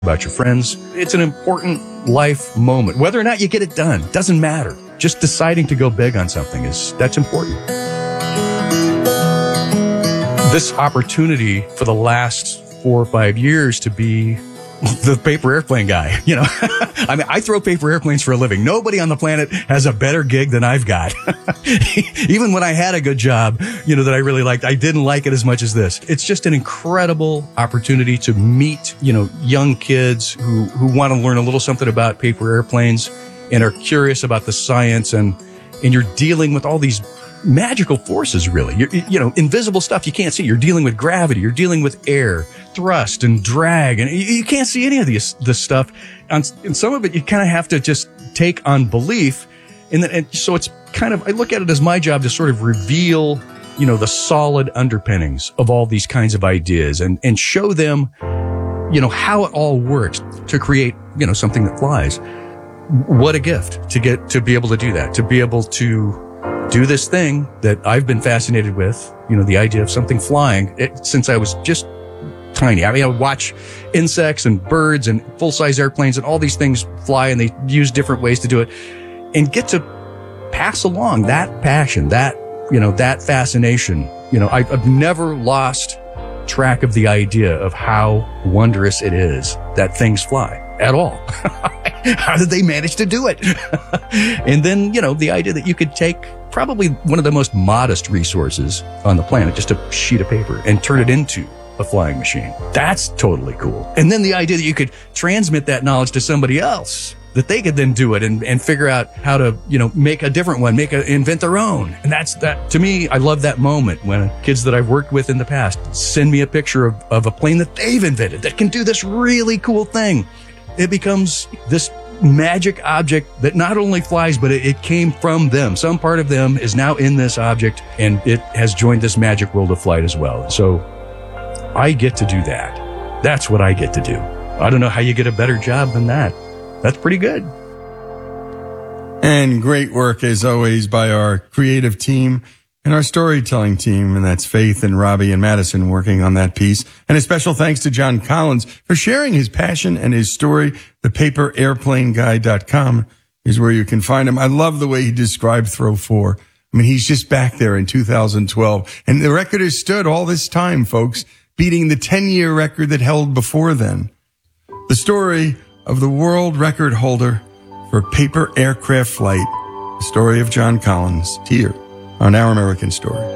about your friends. It's an important life moment. Whether or not you get it done, doesn't matter. Just deciding to go big on something that's important. This opportunity for the last 4 or 5 years to be the paper airplane guy, I mean, I throw paper airplanes for a living. Nobody on the planet has a better gig than I've got. Even when I had a good job, that I really liked, I didn't like it as much as this. It's just an incredible opportunity to meet, young kids who want to learn a little something about paper airplanes and are curious about the science, and you're dealing with all these magical forces, really. Invisible stuff you can't see. You're dealing with gravity. You're dealing with air, thrust, and drag, and you can't see any of this stuff. And some of it you kind of have to just take on belief. And so it's kind of, I look at it as my job to sort of reveal, the solid underpinnings of all these kinds of ideas and show them, how it all works to create, something that flies. What a gift to be able to do that, to be able to do this thing that I've been fascinated with, the idea of something flying since I was just tiny. I mean, I would watch insects and birds and full-size airplanes and all these things fly, and they use different ways to do it, and get to pass along that passion, that fascination. I've never lost track of the idea of how wondrous it is that things fly at all. How did they manage to do it? And then, the idea that you could take probably one of the most modest resources on the planet, just a sheet of paper, and turn it into a flying machine. That's totally cool. And then the idea that you could transmit that knowledge to somebody else, that they could then do it and figure out how to, make a different one, invent their own. And that's that. To me, I love that moment when kids that I've worked with in the past send me a picture of a plane that they've invented that can do this really cool thing. It becomes this magic object that not only flies, but it came from them. Some part of them is now in this object, and it has joined this magic world of flight as well. So I get to do that. That's what I get to do. I don't know how you get a better job than that. That's pretty good. And great work, as always, by our creative team and our storytelling team, and that's Faith and Robbie and Madison working on that piece. And a special thanks to John Collins for sharing his passion and his story. ThePaperAirplaneGuy.com is where you can find him. I love the way he described Throw 4. I mean, he's just back there in 2012. And the record has stood all this time, folks, beating the 10-year record that held before then. The story of the world record holder for paper aircraft flight, the story of John Collins, here on Our American Story.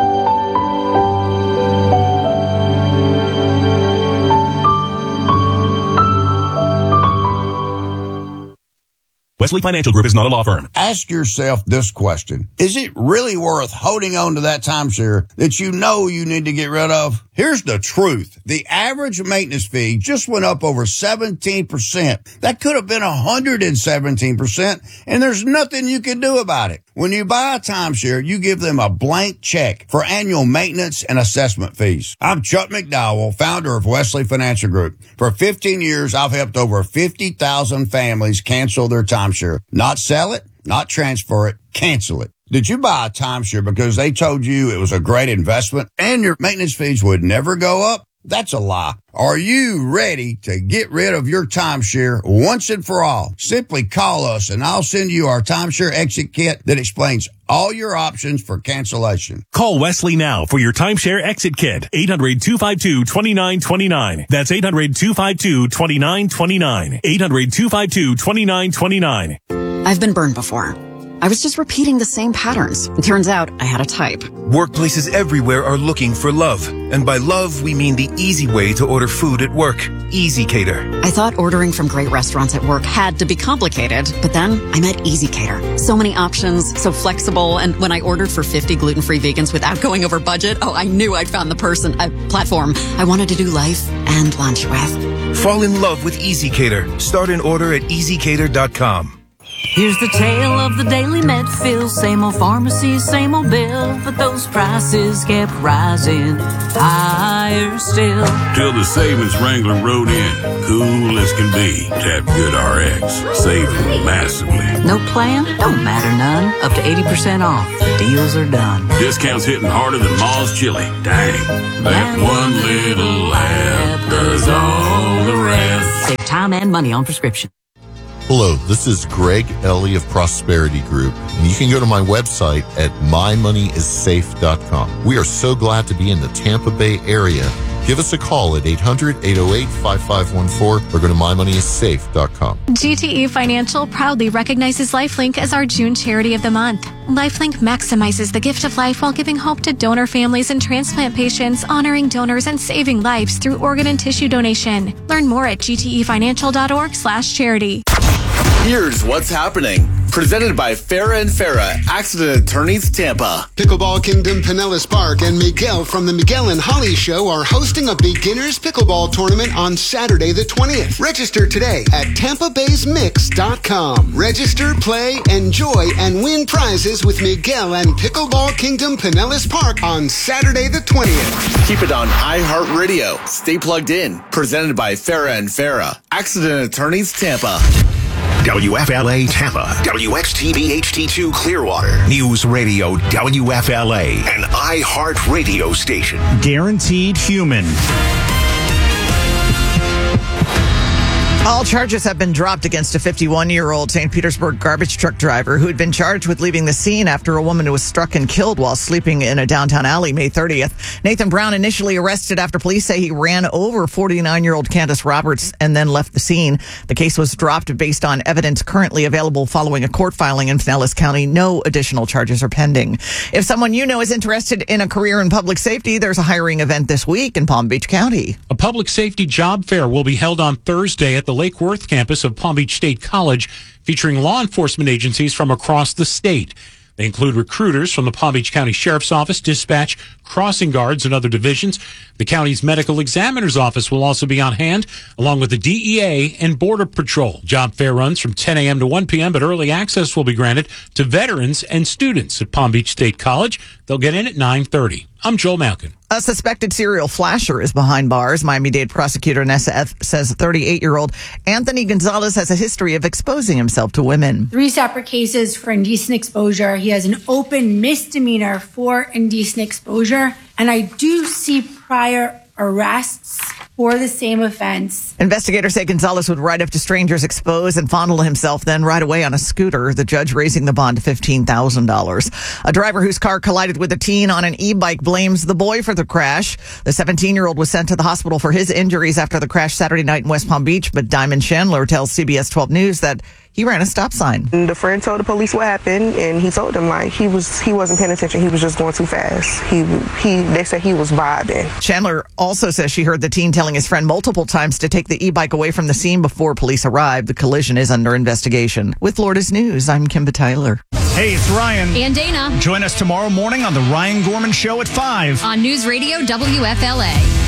Wesley Financial Group is not a law firm. Ask yourself this question. Is it really worth holding on to that timeshare that you know you need to get rid of? Here's the truth. The average maintenance fee just went up over 17%. That could have been 117%, and there's nothing you can do about it. When you buy a timeshare, you give them a blank check for annual maintenance and assessment fees. I'm Chuck McDowell, founder of Wesley Financial Group. For 15 years, I've helped over 50,000 families cancel their timeshare. Not sell it, not transfer it, cancel it. Did you buy a timeshare because they told you it was a great investment and your maintenance fees would never go up? That's a lie. Are you ready to get rid of your timeshare once and for all? Simply call us and I'll send you our timeshare exit kit that explains all your options for cancellation. Call Wesley now for your timeshare exit kit. 800-252-2929. That's 800-252-2929. 800-252-2929. I've been burned before. I was just repeating the same patterns. It turns out I had a type. Workplaces everywhere are looking for love. And by love, we mean the easy way to order food at work. EasyCater. I thought ordering from great restaurants at work had to be complicated, but then I met EasyCater. So many options, so flexible, and when I ordered for 50 gluten-free vegans without going over budget, I knew I'd found the platform I wanted to do life and lunch with. Fall in love with EasyCater. Start an order at EasyCater.com. Here's the tale of the daily Medfield. Same old pharmacy, same old bill, but those prices kept rising higher still. Till the savings wrangler rode in, cool as as can be. Tap GoodRx. Saving massively. No plan? Don't matter none. Up to 80% off. Deals are done. Discounts hitting harder than Ma's chili. Dang. That one little app does all the rest. Save time and money on prescription. Hello, this is Greg Ellie of Prosperity Group, and you can go to my website at mymoneyissafe.com. We are so glad to be in the Tampa Bay area. Give us a call at 800-808-5514 or go to mymoneyissafe.com. GTE Financial proudly recognizes LifeLink as our June charity of the month. LifeLink maximizes the gift of life while giving hope to donor families and transplant patients, honoring donors and saving lives through organ and tissue donation. Learn more at gtefinancial.org/charity. Here's what's happening. Presented by Farah and Farah, Accident Attorneys Tampa. Pickleball Kingdom Pinellas Park and Miguel from the Miguel and Holly Show are hosting a beginners pickleball tournament on Saturday the 20th. Register today at TampaBaysMix.com. Register, play, enjoy, and win prizes with Miguel and Pickleball Kingdom Pinellas Park on Saturday the 20th. Keep it on iHeartRadio. Stay plugged in. Presented by Farah and Farah, Accident Attorneys Tampa. WFLA Tampa, WXTV HD2 Clearwater, News Radio WFLA, an iHeart radio station. Guaranteed human. All charges have been dropped against a 51-year-old St. Petersburg garbage truck driver who had been charged with leaving the scene after a woman was struck and killed while sleeping in a downtown alley May 30th. Nathan Brown initially arrested after police say he ran over 49-year-old Candace Roberts and then left the scene. The case was dropped based on evidence currently available following a court filing in Pinellas County. No additional charges are pending. If someone you know is interested in a career in public safety, there's a hiring event this week in Palm Beach County. A public safety job fair will be held on Thursday at the Lake Worth campus of Palm Beach State College, featuring law enforcement agencies from across the state. They include recruiters from the Palm Beach County Sheriff's Office, dispatch, crossing guards, and other divisions. The county's medical examiner's office will also be on hand, along with the DEA and Border Patrol. Job fair runs from 10 a.m. to 1 p.m., but early access will be granted to veterans and students at Palm Beach State College. They'll get in at 9:30. I'm Joel Malkin. A suspected serial flasher is behind bars. Miami-Dade prosecutor Nessa F. says 38-year-old Anthony Gonzalez has a history of exposing himself to women. 3 separate cases for indecent exposure. He has an open misdemeanor for indecent exposure. And I do see prior arrests for the same offense. Investigators say Gonzalez would ride up to strangers, expose and fondle himself, then ride away on a scooter, the judge raising the bond to $15,000. A driver whose car collided with a teen on an e-bike blames the boy for the crash. The 17-year-old was sent to the hospital for his injuries after the crash Saturday night in West Palm Beach, but Diamond Chandler tells CBS 12 News that he ran a stop sign. The friend told the police what happened, and he told them like he wasn't paying attention. He was just going too fast. They said he was vibing. Chandler also says she heard the teen telling his friend multiple times to take the e-bike away from the scene before police arrived. The collision is under investigation. With Florida's News, I'm Kimba Tyler. Hey, it's Ryan. And Dana. Join us tomorrow morning on the Ryan Gorman Show at 5. On News Radio WFLA.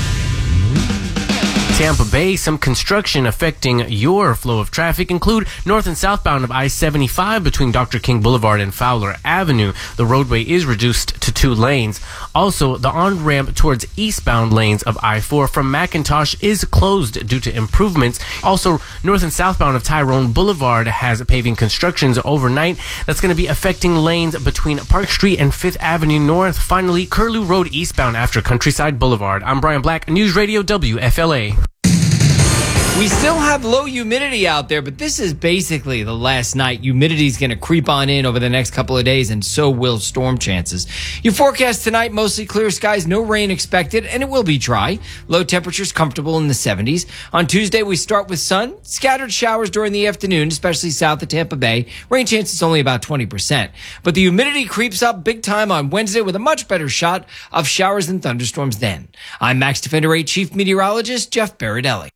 Tampa Bay, some construction affecting your flow of traffic include north and southbound of I-75 between Dr. King Boulevard and Fowler Avenue. The roadway is reduced to 2 lanes. Also, the on-ramp towards eastbound lanes of I-4 from McIntosh is closed due to improvements. Also, north and southbound of Tyrone Boulevard has paving constructions overnight. That's going to be affecting lanes between Park Street and 5th Avenue North. Finally, Curlew Road eastbound after Countryside Boulevard. I'm Brian Black, News Radio WFLA. We still have low humidity out there, but this is basically the last night. Humidity is going to creep on in over the next couple of days, and so will storm chances. Your forecast tonight, mostly clear skies, no rain expected, and it will be dry. Low temperatures comfortable in the 70s. On Tuesday, we start with sun, scattered showers during the afternoon, especially south of Tampa Bay. Rain chances only about 20%. But the humidity creeps up big time on Wednesday with a much better shot of showers and thunderstorms then. I'm Max Defender 8 Chief Meteorologist Jeff Baradelli.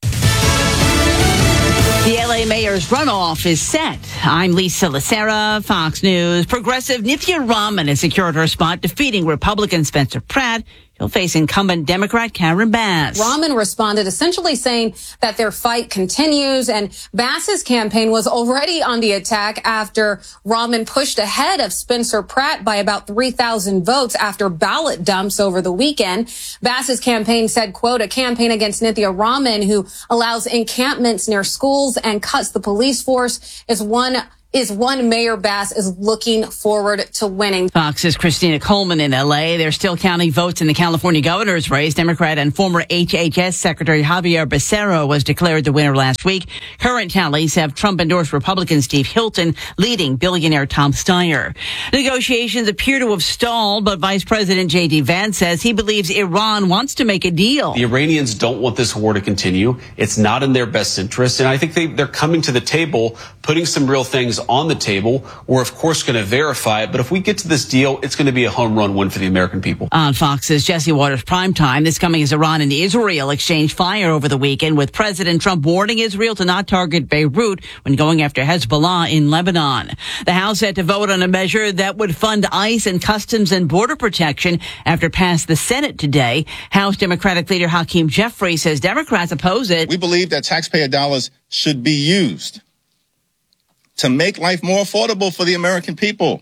The LA mayor's runoff is set. I'm Lisa Lacera, Fox News. Progressive Nithya Raman has secured her spot, defeating Republican Spencer Pratt, He'll face incumbent Democrat Karen Bass. Rahman responded essentially saying that their fight continues, and Bass's campaign was already on the attack after Rahman pushed ahead of Spencer Pratt by about 3,000 votes after ballot dumps over the weekend. Bass's campaign said, quote, a campaign against Nithya Rahman, who allows encampments near schools and cuts the police force, is one Mayor Bass is looking forward to winning. Fox's Christina Coleman in L.A. They're still counting votes in the California governor's race. Democrat and former HHS Secretary Javier Becerra was declared the winner last week. Current tallies have Trump-endorsed Republican Steve Hilton leading billionaire Tom Steyer. Negotiations appear to have stalled, but Vice President J.D. Vance says he believes Iran wants to make a deal. The Iranians don't want this war to continue. It's not in their best interest. And I think they're coming to the table, putting some real things on the table. We're, of course, going to verify it. But if we get to this deal, it's going to be a home run win for the American people. On Fox's Jesse Waters Primetime, this coming as Iran and Israel exchanged fire over the weekend, with President Trump warning Israel to not target Beirut when going after Hezbollah in Lebanon. The House had to vote on a measure that would fund ICE and Customs and Border Protection after it passed the Senate today. House Democratic leader Hakeem Jeffrey says Democrats oppose it. We believe that taxpayer dollars should be used to make life more affordable for the American people,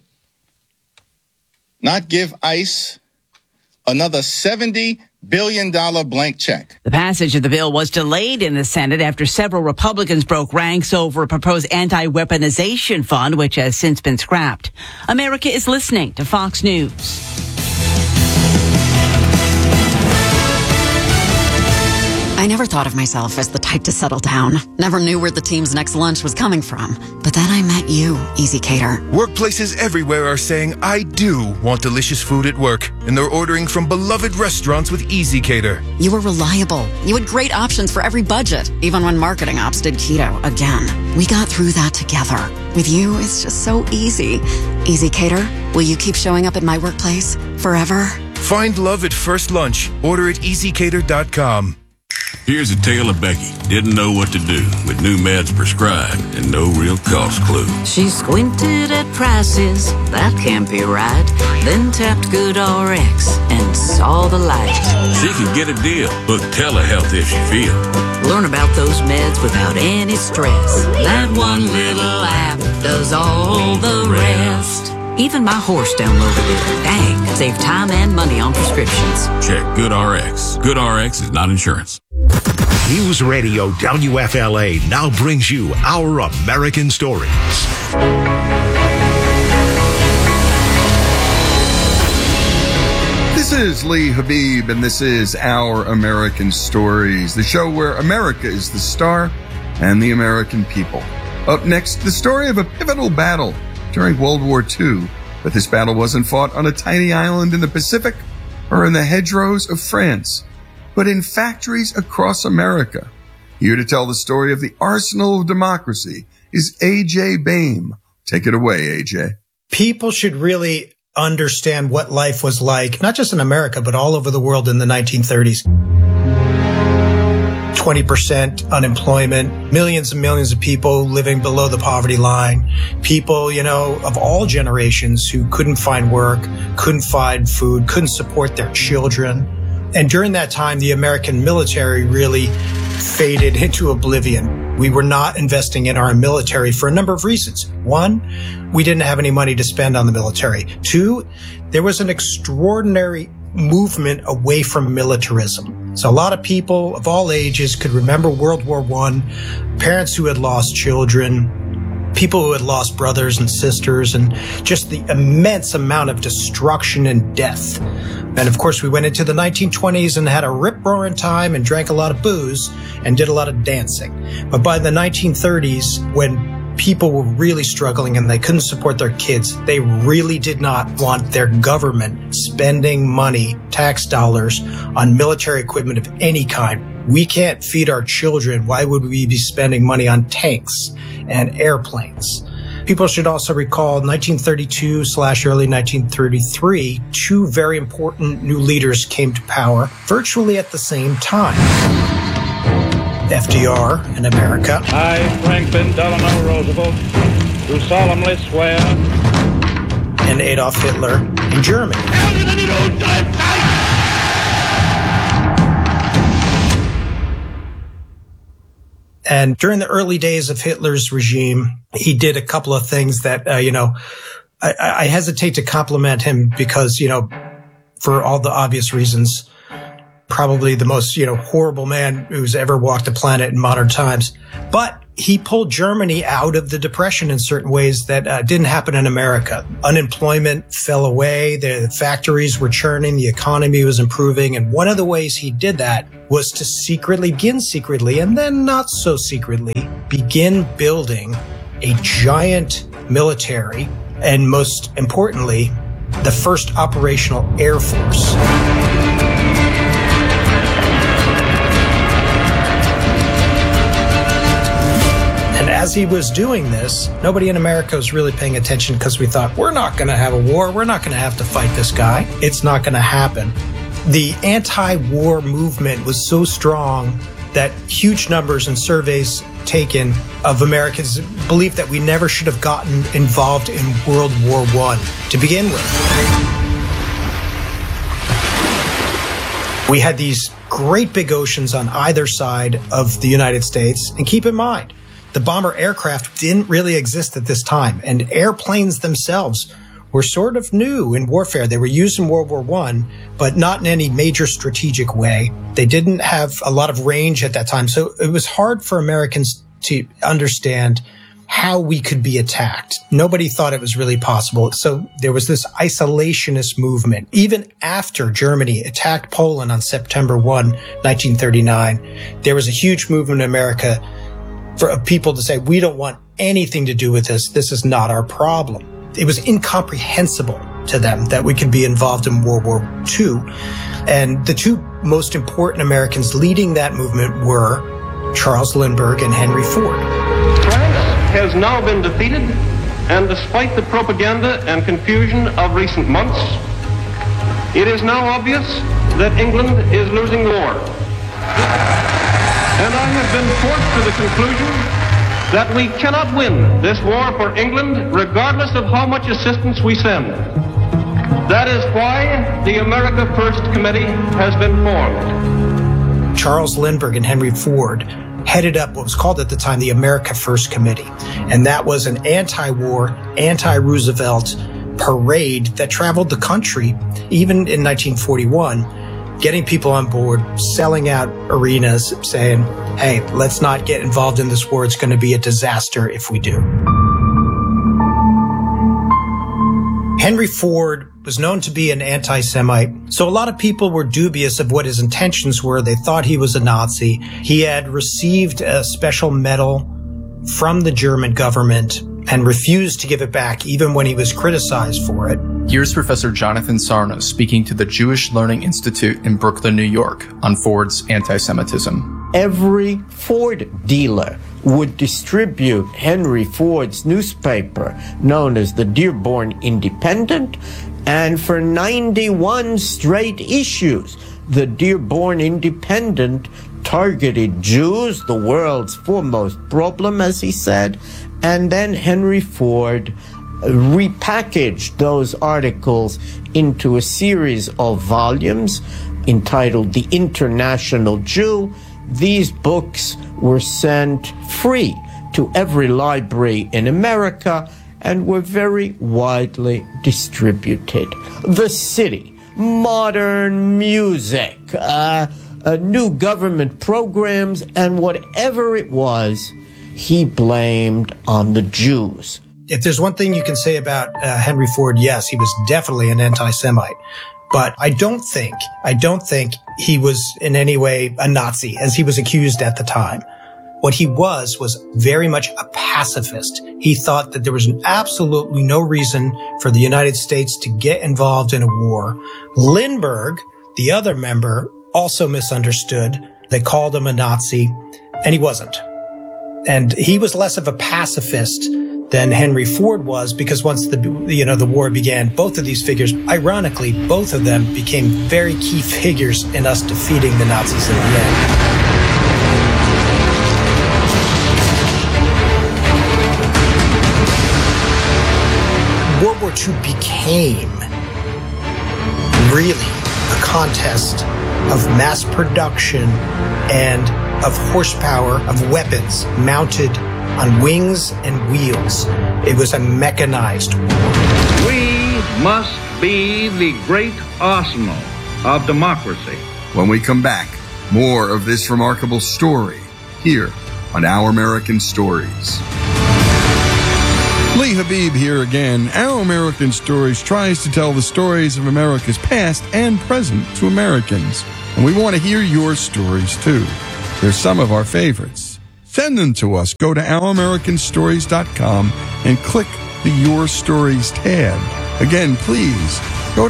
not give ICE another $70 billion blank check. The passage of the bill was delayed in the Senate after several Republicans broke ranks over a proposed anti-weaponization fund, which has since been scrapped. America is listening to Fox News. I never thought of myself as the type to settle down. Never knew where the team's next lunch was coming from. But then I met you, Easy Cater. Workplaces everywhere are saying, I do want delicious food at work. And they're ordering from beloved restaurants with Easy Cater. You were reliable. You had great options for every budget, even when marketing ops did keto again. We got through that together. With you, it's just so easy. Easy Cater, will you keep showing up at my workplace forever? Find love at first lunch. Order at easycater.com. Here's a tale of Becky. Didn't know what to do with new meds prescribed and no real cost clue. She squinted at prices, that can't be right. Then tapped GoodRx and saw the light. She can get a deal. Book telehealth if she feels. Learn about those meds without any stress. That one little app does all the rest. Even my horse downloaded it. Dang, save time and money on prescriptions. Check GoodRx. GoodRx is not insurance. News Radio WFLA now brings you Our American Stories. This is Lee Habib, and this is Our American Stories, the show where America is the star and the American people. Up next, the story of a pivotal battle during World War II, but this battle wasn't fought on a tiny island in the Pacific or in the hedgerows of France, but in factories across America. Here to tell the story of the arsenal of democracy is A.J. Baim. Take it away, A.J. People should really understand what life was like, not just in America, but all over the world in the 1930s. 20% unemployment, millions and millions of people living below the poverty line, people, of all generations who couldn't find work, couldn't find food, couldn't support their children. And during that time, the American military really faded into oblivion. We were not investing in our military for a number of reasons. One, we didn't have any money to spend on the military. Two, there was an extraordinary movement away from militarism. So a lot of people of all ages could remember World War I, parents who had lost children, people who had lost brothers and sisters, and just the immense amount of destruction and death. And of course, we went into the 1920s and had a rip-roaring time and drank a lot of booze and did a lot of dancing. But by the 1930s, when people were really struggling and they couldn't support their kids, they really did not want their government spending money, tax dollars, on military equipment of any kind. We can't feed our children. Why would we be spending money on tanks and airplanes? People should also recall 1932/early 1933, two very important new leaders came to power virtually at the same time. FDR in America. I, Franklin Delano Roosevelt, do solemnly swear. And Adolf Hitler in Germany. And during the early days of Hitler's regime, he did a couple of things that, I hesitate to compliment him because, for all the obvious reasons, probably the most, horrible man who's ever walked the planet in modern times. But he pulled Germany out of the Depression in certain ways that didn't happen in America. Unemployment fell away. The factories were churning. The economy was improving. And one of the ways he did that was to secretly, and then not so secretly, begin building a giant military and, most importantly, the first operational Air Force. As he was doing this, nobody in America was really paying attention because we thought, we're not going to have a war. We're not going to have to fight this guy. It's not going to happen. The anti-war movement was so strong that huge numbers in surveys taken of Americans believed that we never should have gotten involved in World War I to begin with. We had these great big oceans on either side of the United States. And keep in mind, the bomber aircraft didn't really exist at this time, and airplanes themselves were sort of new in warfare. They were used in World War I, but not in any major strategic way. They didn't have a lot of range at that time, so it was hard for Americans to understand how we could be attacked. Nobody thought it was really possible. So there was this isolationist movement. Even after Germany attacked Poland on September 1, 1939, there was a huge movement in America for people to say, we don't want anything to do with this. This is not our problem. It was incomprehensible to them that we could be involved in World War II. And the two most important Americans leading that movement were Charles Lindbergh and Henry Ford. France has now been defeated, and despite the propaganda and confusion of recent months, it is now obvious that England is losing the war. And I have been forced to the conclusion that we cannot win this war for England regardless of how much assistance we send. That is why the America First Committee has been formed. Charles Lindbergh and Henry Ford headed up what was called at the time the America First Committee. And that was an anti-war, anti-Roosevelt parade that traveled the country, even in 1941, getting people on board, selling out arenas, saying, hey, let's not get involved in this war. It's going to be a disaster if we do. Henry Ford was known to be an anti-Semite, so a lot of people were dubious of what his intentions were. They thought he was a Nazi. He had received a special medal from the German government and refused to give it back even when he was criticized for it. Here's Professor Jonathan Sarno speaking to the Jewish Learning Institute in Brooklyn, New York, on Ford's anti-Semitism. Every Ford dealer would distribute Henry Ford's newspaper, known as the Dearborn Independent, and for 91 straight issues, the Dearborn Independent targeted Jews, the world's foremost problem, as he said, and then Henry Ford repackaged those articles into a series of volumes entitled The International Jew. These books were sent free to every library in America and were very widely distributed. The city, modern music, new government programs, and whatever it was, he blamed on the Jews. If there's one thing you can say about Henry Ford, yes, he was definitely an anti-Semite. But I don't think he was in any way a Nazi, as he was accused at the time. What he was very much a pacifist. He thought that there was absolutely no reason for the United States to get involved in a war. Lindbergh, the other member, also misunderstood. They called him a Nazi, and he wasn't. And he was less of a pacifist than Henry Ford was, because once the war began, both of these figures, ironically, both of them became very key figures in us defeating the Nazis in the end. World War II became really a contest of mass production and of horsepower of weapons mounted on wings and wheels. It was a mechanized war. We must be the great arsenal of democracy. When we come back, more of this remarkable story here on Our American Stories. Lee Habib here again. Our American Stories tries to tell the stories of America's past and present to Americans. And we want to hear your stories too. They're some of our favorites. Send them to us. Go to ouramericanstories.com and click the Your Stories tab. Again, please go to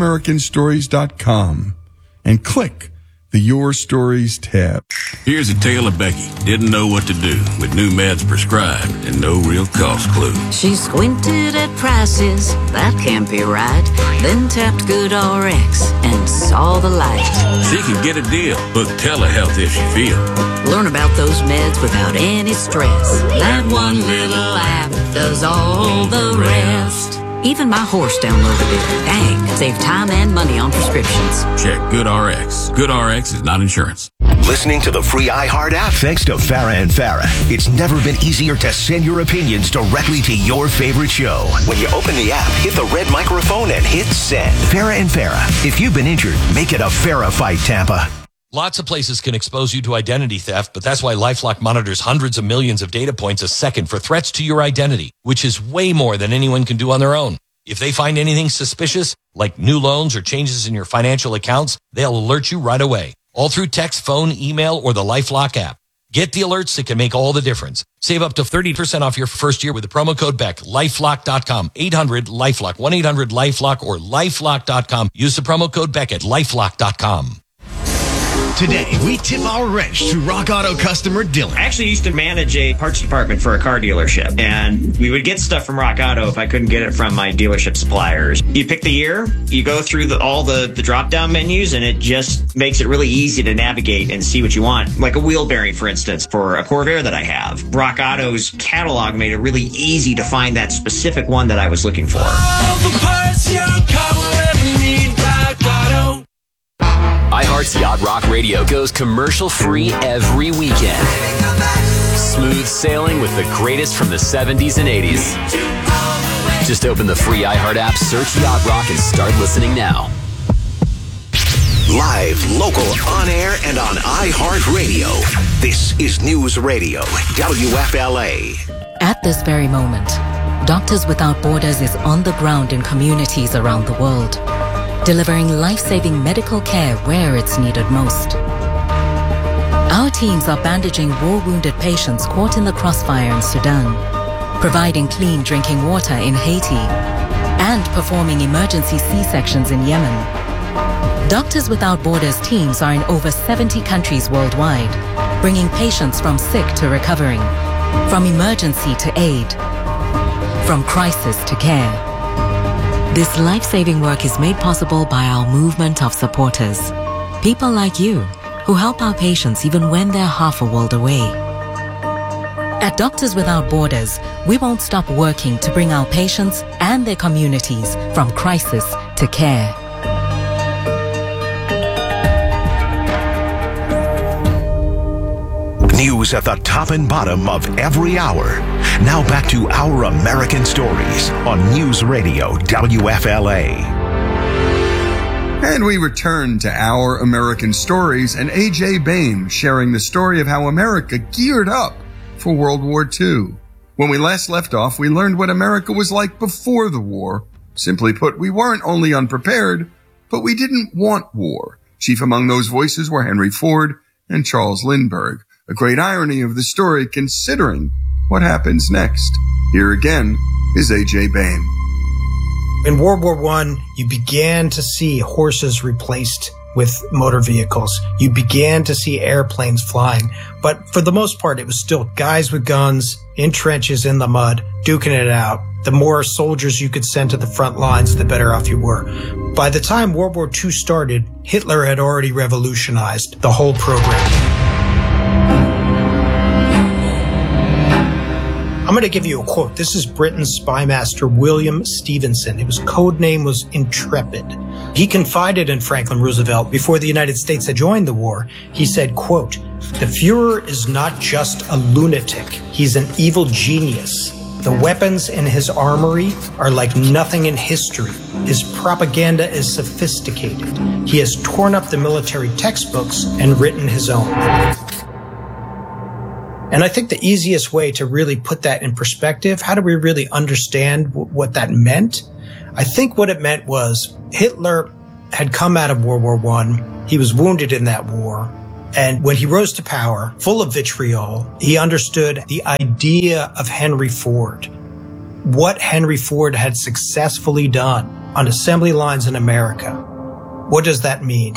ouramericanstories.com and click the Your Stories tab. Here's a tale of Becky. Didn't know what to do with new meds prescribed and no real cost clue. She squinted at prices, that can't be right. Then tapped GoodRx and saw the light. She can get a deal, book telehealth if she feels. Learn about those meds without any stress. That one little app does all the rest. Even my horse downloaded it. Dang, save time and money on prescriptions. Check GoodRx. GoodRx is not insurance. Listening to the free iHeart app thanks to Farah and Farah. It's never been easier to send your opinions directly to your favorite show. When you open the app, hit the red microphone and hit send. Farah and Farah. If you've been injured, make it a Farah fight, Tampa. Lots of places can expose you to identity theft, but that's why LifeLock monitors hundreds of millions of data points a second for threats to your identity, which is way more than anyone can do on their own. If they find anything suspicious, like new loans or changes in your financial accounts, they'll alert you right away, all through text, phone, email, or the LifeLock app. Get the alerts that can make all the difference. Save up to 30% off your first year with the promo code BECK. LifeLock.com, 800-LifeLock, 1-800-LifeLock, or LifeLock.com. Use the promo code BECK at LifeLock.com. Today, we tip our wrench to Rock Auto customer Dylan. I actually used to manage a parts department for a car dealership, and we would get stuff from Rock Auto if I couldn't get it from my dealership suppliers. You pick the year, you go through all the drop-down menus, and it just makes it really easy to navigate and see what you want. Like a wheel bearing, for instance, for a Corvair that I have. Rock Auto's catalog made it really easy to find that specific one that I was looking for. All the parts your car will ever need, Rock Auto. iHeart's Yacht Rock Radio goes commercial-free every weekend. Smooth sailing with the greatest from the 70s and 80s. Just open the free iHeart app, search Yacht Rock, and start listening now. Live, local, on air, and on iHeart Radio. This is News Radio, WFLA. At this very moment, Doctors Without Borders is on the ground in communities around the world, delivering life-saving medical care where it's needed most. Our teams are bandaging war-wounded patients caught in the crossfire in Sudan, providing clean drinking water in Haiti, and performing emergency C-sections in Yemen. Doctors Without Borders teams are in over 70 countries worldwide, bringing patients from sick to recovering, from emergency to aid, from crisis to care. This life-saving work is made possible by our movement of supporters. People like you, who help our patients even when they're half a world away. At Doctors Without Borders, we won't stop working to bring our patients and their communities from crisis to care. News at the top and bottom of every hour. Now back to Our American Stories on News Radio WFLA. And we return to Our American Stories and A.J. Bain sharing the story of how America geared up for World War II. When we last left off, we learned what America was like before the war. Simply put, we weren't only unprepared, but we didn't want war. Chief among those voices were Henry Ford and Charles Lindbergh. A great irony of the story considering what happens next. Here again is A.J. Bain. In World War I, you began to see horses replaced with motor vehicles. You began to see airplanes flying. But for the most part, it was still guys with guns in trenches in the mud, duking it out. The more soldiers you could send to the front lines, the better off you were. By the time World War II started, Hitler had already revolutionized the whole program. I'm going to give you a quote. This is Britain's spymaster William Stevenson. His code name was Intrepid. He confided in Franklin Roosevelt before the United States had joined the war. He said, quote, "The Fuhrer is not just a lunatic. He's an evil genius. The weapons in his armory are like nothing in history. His propaganda is sophisticated. He has torn up the military textbooks and written his own." And I think the easiest way to really put that in perspective, how do we really understand what that meant? I think what it meant was Hitler had come out of World War I. He was wounded in that war. And when he rose to power, full of vitriol, he understood the idea of Henry Ford. What Henry Ford had successfully done on assembly lines in America. What does that mean?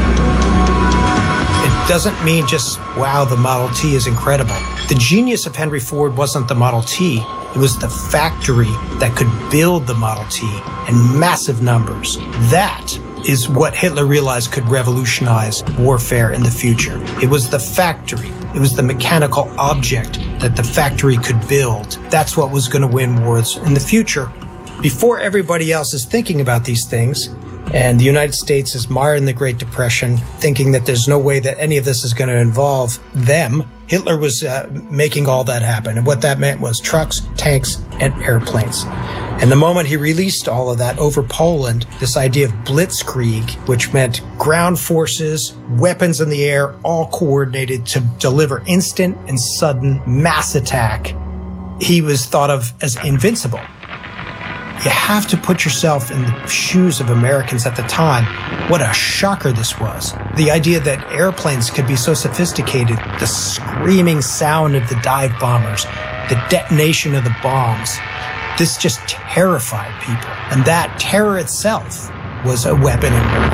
It doesn't mean just, wow, the Model T is incredible. The genius of Henry Ford wasn't the Model T. It was the factory that could build the Model T in massive numbers. That is what Hitler realized could revolutionize warfare in the future. It was the factory. It was the mechanical object that the factory could build. That's what was going to win wars in the future. Before everybody else is thinking about these things, and the United States is mired in the Great Depression, thinking that there's no way that any of this is going to involve them, Hitler was making all that happen. And what that meant was trucks, tanks, and airplanes. And the moment he released all of that over Poland, this idea of blitzkrieg, which meant ground forces, weapons in the air, all coordinated to deliver instant and sudden mass attack, he was thought of as invincible. You have to put yourself in the shoes of Americans at the time. What a shocker this was. The idea that airplanes could be so sophisticated, the screaming sound of the dive bombers, the detonation of the bombs, this just terrified people. And that terror itself was a weapon in war.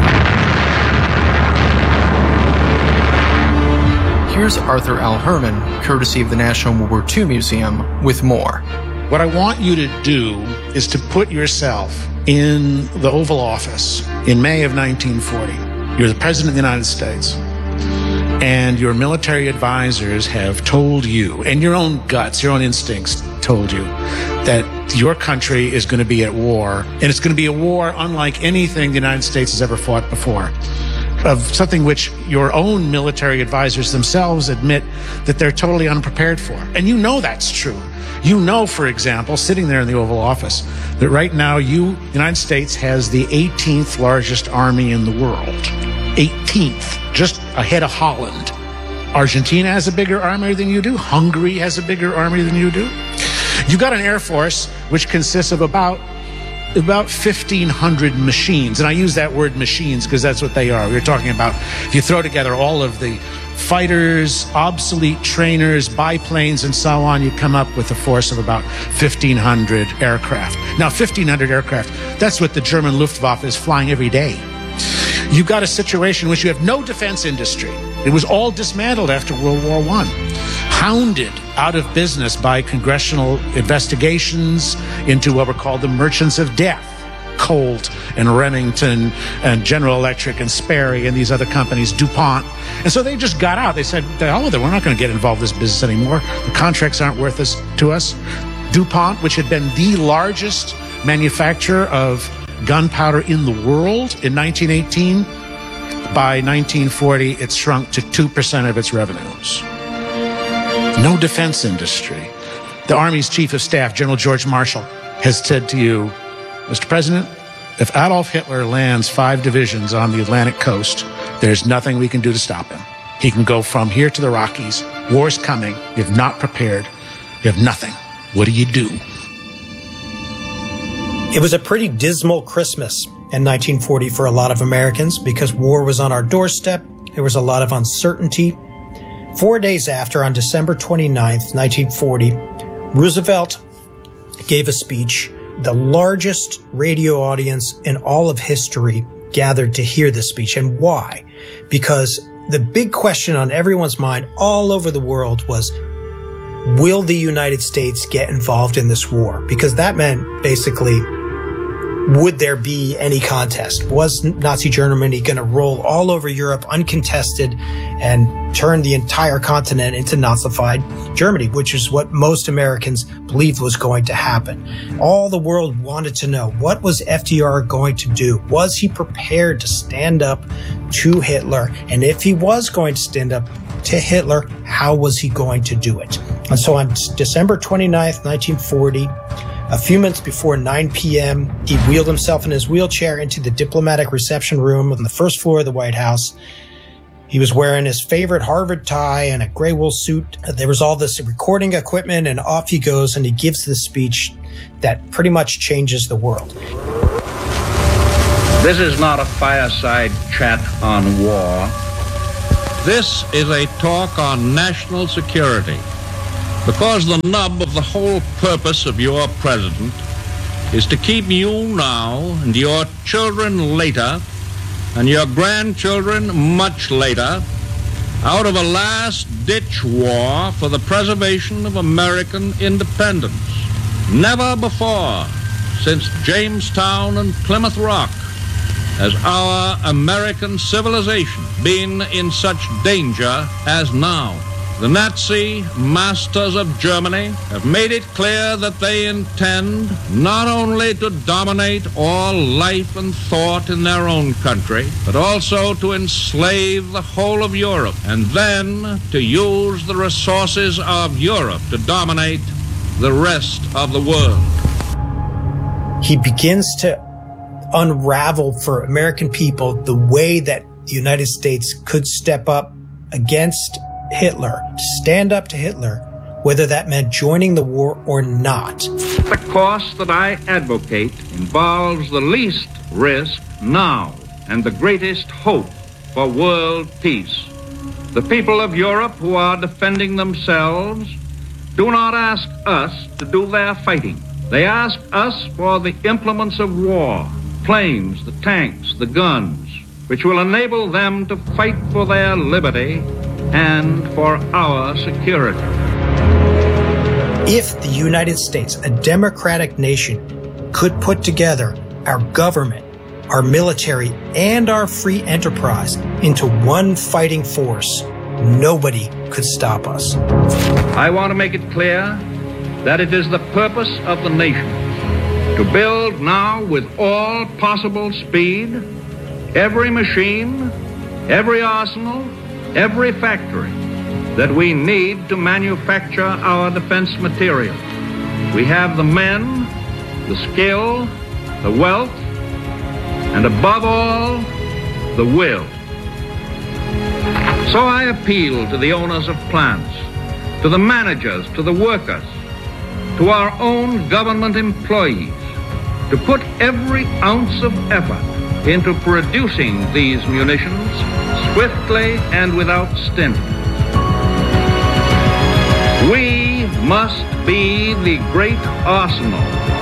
Here's Arthur L. Herman, courtesy of the National World War II Museum, with more. What I want you to do is to put yourself in the Oval Office in May of 1940. You're the President of the United States, and your military advisors have told you, and your own guts, your own instincts told you, that your country is going to be at war, and it's going to be a war unlike anything the United States has ever fought before, of something which your own military advisors themselves admit that they're totally unprepared for. And you know that's true. You know, for example, sitting there in the Oval Office, that right now the United States has the 18th largest army in the world. 18th, just ahead of Holland. Argentina has a bigger army than you do. Hungary has a bigger army than you do. You got an Air Force which consists of about 1,500 machines. And I use that word machines because that's what they are. We're talking about, if you throw together all of the fighters, obsolete trainers, biplanes, and so on, you come up with a force of about 1,500 aircraft. Now, 1,500 aircraft, that's what the German Luftwaffe is flying every day. You've got a situation in which you have no defense industry. It was all dismantled after World War I. Hounded out of business by congressional investigations into what were called the merchants of death. Colt and Remington and General Electric and Sperry and these other companies, DuPont. And so they just got out. They said, the hell with it, we're not going to get involved in this business anymore. The contracts aren't worth this to us. DuPont, which had been the largest manufacturer of gunpowder in the world in 1918, by 1940, it shrunk to 2% of its revenues. No defense industry. The Army's Chief of Staff, General George Marshall, has said to you, Mr. President, if Adolf Hitler lands 5 divisions on the Atlantic coast, there's nothing we can do to stop him. He can go from here to the Rockies. War's coming. You've not prepared. You have nothing. What do you do? It was a pretty dismal Christmas in 1940 for a lot of Americans because war was on our doorstep. There was a lot of uncertainty. 4 days after, on December 29th, 1940, Roosevelt gave a speech. The largest radio audience in all of history gathered to hear this speech. And why? Because the big question on everyone's mind all over the world was, will the United States get involved in this war? Because that meant basically would there be any contest? Was Nazi Germany going to roll all over Europe uncontested and turn the entire continent into Nazified Germany, which is what most Americans believed was going to happen? All the world wanted to know, what was FDR going to do? Was he prepared to stand up to Hitler? And if he was going to stand up to Hitler, how was he going to do it? And so on December 29th, 1940, a few minutes before 9 p.m., he wheeled himself in his wheelchair into the diplomatic reception room on the first floor of the White House. He was wearing his favorite Harvard tie and a gray wool suit. There was all this recording equipment, and off he goes, and he gives this speech that pretty much changes the world. This is not a fireside chat on war. This is a talk on national security. Because the nub of the whole purpose of your president is to keep you now and your children later and your grandchildren much later out of a last-ditch war for the preservation of American independence. Never before, since Jamestown and Plymouth Rock, has our American civilization been in such danger as now. The Nazi masters of Germany have made it clear that they intend not only to dominate all life and thought in their own country, but also to enslave the whole of Europe, and then to use the resources of Europe to dominate the rest of the world. He begins to unravel for American people the way that the United States could step up against Hitler, to stand up to Hitler, whether that meant joining the war or not. The course that I advocate involves the least risk now and the greatest hope for world peace. The people of Europe who are defending themselves do not ask us to do their fighting. They ask us for the implements of war, planes, the tanks, the guns, which will enable them to fight for their liberty and for our security. If the United States, a democratic nation, could put together our government, our military, and our free enterprise into one fighting force, nobody could stop us. I want to make it clear that it is the purpose of the nation to build now with all possible speed every machine, every arsenal, every factory that we need to manufacture our defense material. We have the men, the skill, the wealth, and above all, the will. So I appeal to the owners of plants, to the managers, to the workers, to our own government employees, to put every ounce of effort into producing these munitions swiftly and without stint. We must be the great arsenal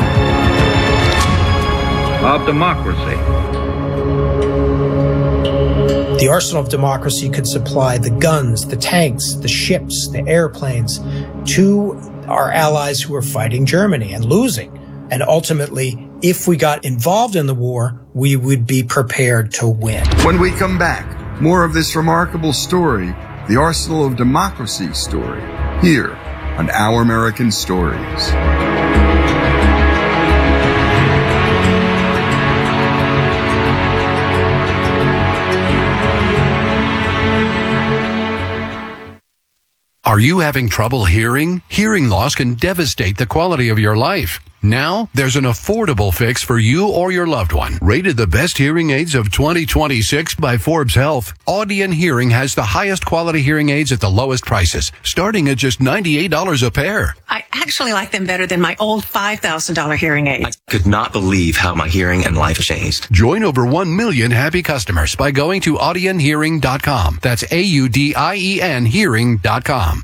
of democracy. The arsenal of democracy could supply the guns, the tanks, the ships, the airplanes to our allies who are fighting Germany and losing. And ultimately, if we got involved in the war, we would be prepared to win. When we come back, more of this remarkable story, the Arsenal of Democracy story, here on Our American Stories. Are you having trouble hearing? Hearing loss can devastate the quality of your life. Now, there's an affordable fix for you or your loved one. Rated the best hearing aids of 2026 by Forbes Health, Audien Hearing has the highest quality hearing aids at the lowest prices, starting at just $98 a pair. I actually like them better than my old $5,000 hearing aid. I could not believe how my hearing and life changed. Join over 1 million happy customers by going to audienhearing.com. That's AUDIEN hearing.com.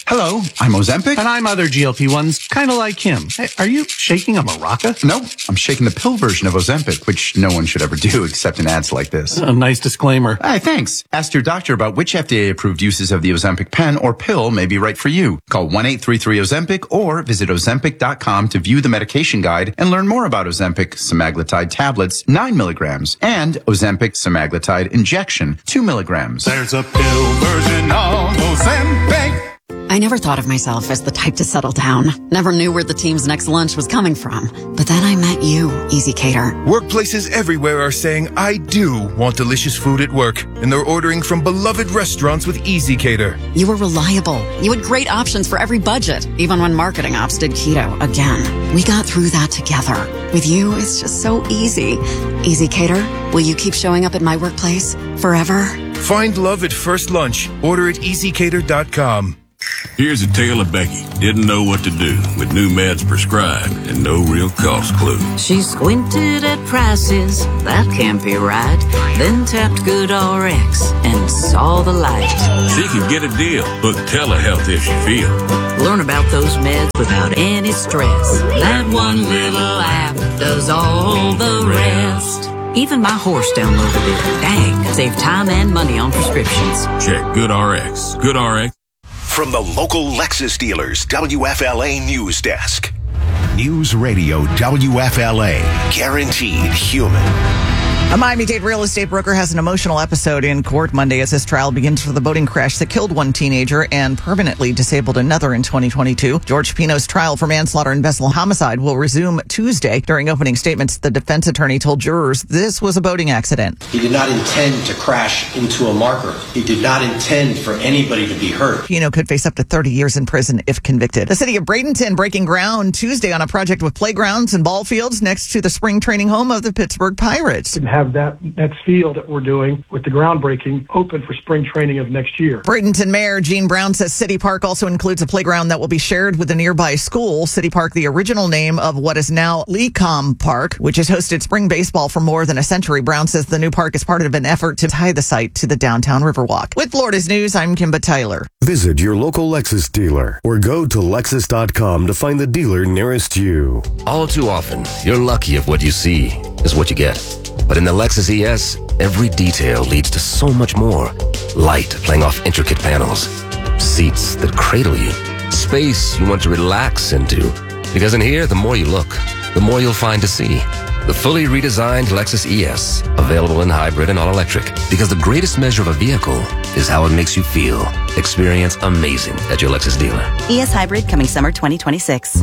Hello, I'm Ozempic. And I'm other GLP-1s, kind of like him. Hey, are you shaking a maraca? No, I'm shaking the pill version of Ozempic, which no one should ever do except in ads like this. A nice disclaimer. Hey, thanks. Ask your doctor about which FDA-approved uses of the Ozempic pen or pill may be right for you. Call 1-833-OZEMPIC or visit Ozempic.com to view the medication guide and learn more about Ozempic semaglutide tablets, 9 milligrams, and Ozempic semaglutide injection, 2 milligrams. There's a pill version of Ozempic. I never thought of myself as the type to settle down. Never knew where the team's next lunch was coming from. But then I met you, Easy Cater. Workplaces everywhere are saying, I do want delicious food at work. And they're ordering from beloved restaurants with Easy Cater. You were reliable. You had great options for every budget, even when marketing ops did keto again. We got through that together. With you, it's just so easy. Easy Cater, will you keep showing up at my workplace forever? Find love at first lunch. Order at easycater.com. Here's a tale of Becky. Didn't know what to do with new meds prescribed and no real cost clue. She squinted at prices, that can't be right. Then tapped GoodRx and saw the light. She could get a deal. Book telehealth if she feel. Learn about those meds without any stress. That one little app does all the rest. Even my horse downloaded it. Dang, save time and money on prescriptions. Check GoodRx. GoodRx. From the local Lexus dealers, WFLA News Desk. News Radio WFLA. Guaranteed human. A Miami-Dade real estate broker has an emotional episode in court Monday as his trial begins for the boating crash that killed one teenager and permanently disabled another in 2022. George Pino's trial for manslaughter and vessel homicide will resume Tuesday. During opening statements, the defense attorney told jurors this was a boating accident. He did not intend to crash into a marker. He did not intend for anybody to be hurt. Pino could face up to 30 years in prison if convicted. The city of Bradenton breaking ground Tuesday on a project with playgrounds and ball fields next to the spring training home of the Pittsburgh Pirates. Have that next field that we're doing with the groundbreaking open for spring training of next year. Bradenton Mayor Gene Brown says City Park also includes a playground that will be shared with a nearby school. City Park, the original name of what is now Lecom Park, which has hosted spring baseball for more than a century. Brown says the new park is part of an effort to tie the site to the downtown Riverwalk. With Florida's News, I'm Kimba Tyler. Visit your local Lexus dealer or go to Lexus.com to find the dealer nearest you. All too often, you're lucky if what you see is what you get. But in the Lexus ES, every detail leads to so much more. Light playing off intricate panels. Seats that cradle you. Space you want to relax into. Because in here, the more you look, the more you'll find to see. The fully redesigned Lexus ES, available in hybrid and all-electric. Because the greatest measure of a vehicle is how it makes you feel. Experience amazing at your Lexus dealer. ES Hybrid coming summer 2026.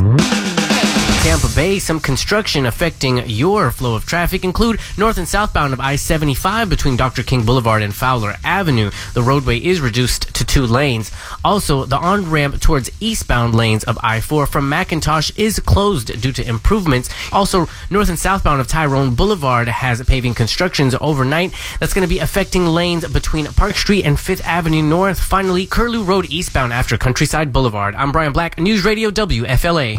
Tampa Bay, some construction affecting your flow of traffic include north and southbound of I-75 between Dr. King Boulevard and Fowler Avenue. The roadway is reduced to 2 lanes. Also, the on-ramp towards eastbound lanes of I-4 from McIntosh is closed due to improvements. Also, north and southbound of Tyrone Boulevard has paving constructions overnight. That's going to be affecting lanes between Park Street and 5th Avenue North. Finally, Curlew Road eastbound after Countryside Boulevard. I'm Brian Black, News Radio WFLA.